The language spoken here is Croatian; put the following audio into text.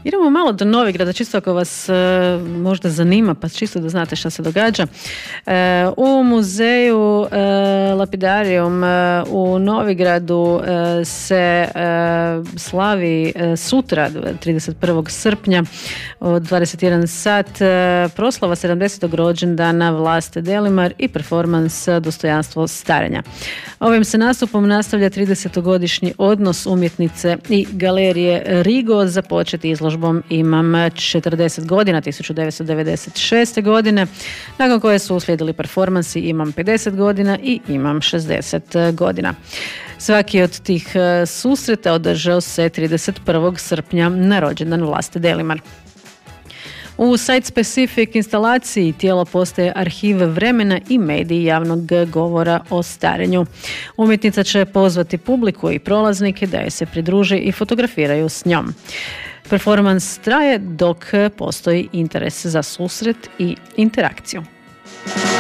Idemo malo do Novigrada, čisto ako vas možda zanima, pa čisto da znate šta se događa. U muzeju Lapidarium u Novigradu se slavi sutra, 31. srpnja od 21 sat, proslava 70. rođendana Vlaste Delimar i performans Dostojanstvo starenja. Ovim se nastupom nastavlja 30-godišnji odnos umjetnice i galerije Rigo, započeti izložbom Imam 40 godina 1996. godine, nakon koje su uslijedili performansi Imam 50 godina i Imam 60 godina. Svaki od tih susreta održao se 31. srpnja na rođendan Vlaste Delimar. U site-specific instalaciji tijelo postaje arhiv vremena i mediji javnog govora o starenju. Umjetnica će pozvati publiku i prolaznike da je se pridruže i fotografiraju s njom. Performans traje dok postoji interes za susret i interakciju.